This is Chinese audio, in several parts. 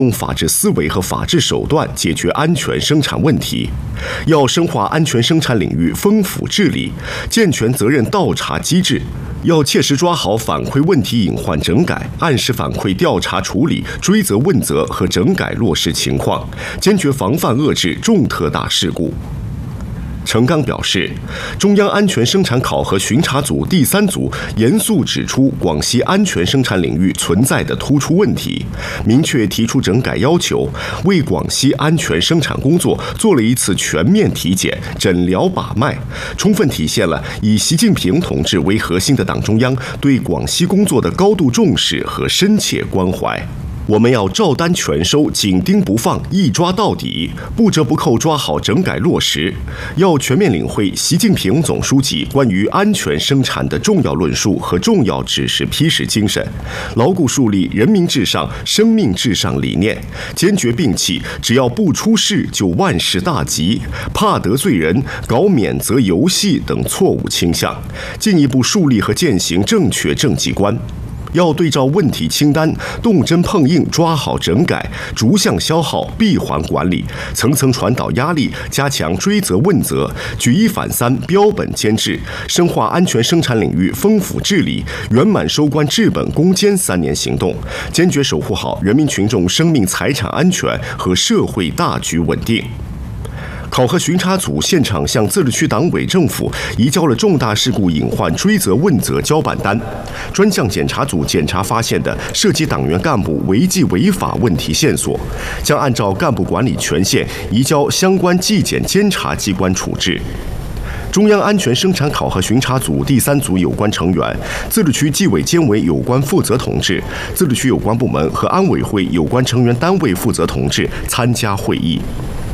用法治思维和法治手段解决安全生产问题，要深化安全生产领域风府治理，健全责任倒查机制，要切实抓好反馈问题隐患整改，按时反馈调查处理、追责问责和整改落实情况，坚决防范遏制重特大事故。程刚表示，中央安全生产考核巡查组第3组严肃指出广西安全生产领域存在的突出问题，明确提出整改要求，为广西安全生产工作做了一次全面体检、诊疗把脉，充分体现了以习近平同志为核心的党中央对广西工作的高度重视和深切关怀。我们要照单全收，紧盯不放，一抓到底，不折不扣抓好整改落实。要全面领会习近平总书记关于安全生产的重要论述和重要指示批示精神，牢固树立人民至上、生命至上理念，坚决摒弃只要不出事就万事大吉、怕得罪人、搞免责游戏等错误倾向，进一步树立和践行正确政绩观。要对照问题清单，动真碰硬抓好整改，逐项消耗闭环管理，层层传导压力，加强追责问责，举一反三，标本兼治，深化安全生产领域风府治理，圆满收官治本攻坚3年行动，坚决守护好人民群众生命财产安全和社会大局稳定。考核巡查组现场向自治区党委政府移交了重大事故隐患追责问责交办单，专项检查组检查发现的涉及党员干部违纪违法问题线索，将按照干部管理权限移交相关纪检监察机关处置。中央安全生产考核巡查组第3组有关成员、自治区纪委监委有关负责同志、自治区有关部门和安委会有关成员单位负责同志参加会议。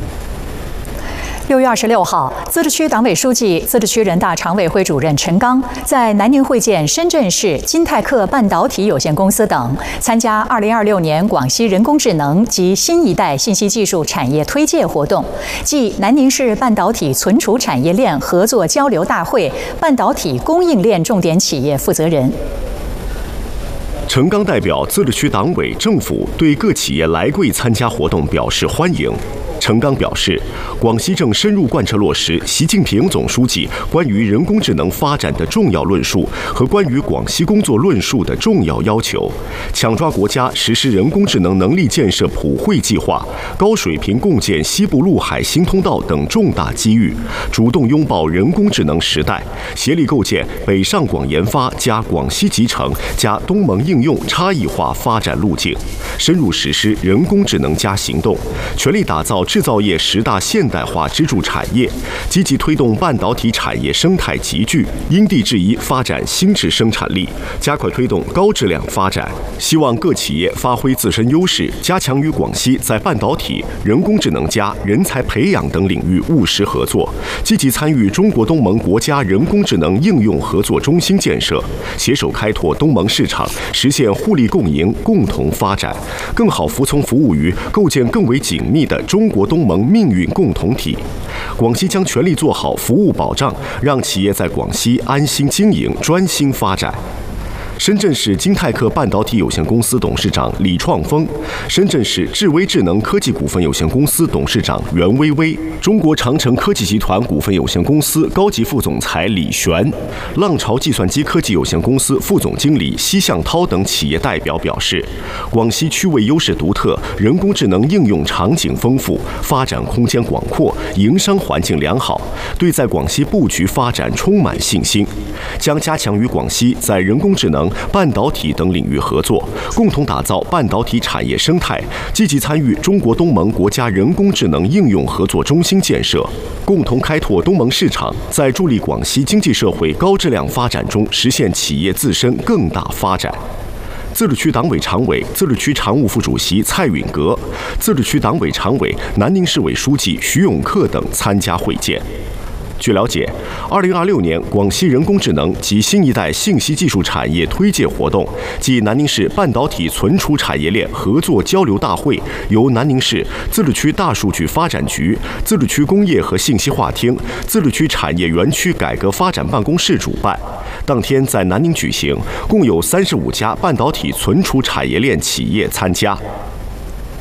6月26号，自治区党委书记、自治区人大常委会主任陈刚在南宁会见深圳市金泰克半导体有限公司等，参加2026年广西人工智能及新一代信息技术产业推介活动暨南宁市半导体存储产业链合作交流大会半导体供应链重点企业负责人。 陈刚代表自治区党委政府对各企业来贵参加活动表示欢迎。陈刚表示，广西正深入贯彻落实习近平总书记关于人工智能发展的重要论述和关于广西工作论述的重要要求，抢抓国家实施人工智能能力建设普惠计划、高水平共建西部陆海新通道等重大机遇，主动拥抱人工智能时代，协力构建北上广研发加广西集成加东盟应用差异化发展路径，深入实施人工智能行动，全力打造制造业10大现代化支柱产业，积极推动半导体产业生态集聚，因地制宜发展新质生产力，加快推动高质量发展。希望各企业发挥自身优势，加强与广西在半导体、人工智能加人才培养等领域务实合作，积极参与中国东盟国家人工智能应用合作中心建设，携手开拓东盟市场，实现互利共赢、共同发展，更好服从服务于构建更为紧密的中国东盟命运共同体。广西将全力做好服务保障，让企业在广西安心经营、专心发展。深圳市金泰克半导体有限公司董事长李创峰，深圳市智微智能科技股份有限公司董事长袁薇薇，中国长城科技集团股份有限公司高级副总裁李璇，浪潮计算机科技有限公司副总经理奚向涛等企业代表表示，广西区位优势独特，人工智能应用场景丰富，发展空间广阔，营商环境良好，对在广西布局发展充满信心，将加强与广西在人工智能、半导体等领域合作，共同打造半导体产业生态，积极参与中国东盟国家人工智能应用合作中心建设，共同开拓东盟市场，在助力广西经济社会高质量发展中实现企业自身更大发展。自治区党委常委、自治区常务副主席蔡允格，自治区党委常委、南宁市委书记徐永克等参加会见。据了解，2026年广西人工智能及新一代信息技术产业推介活动暨南宁市半导体存储产业链合作交流大会由南宁市自治区大数据发展局、自治区工业和信息化厅、自治区产业园区改革发展办公室主办。当天在南宁举行，共有35家半导体存储产业链企业参加。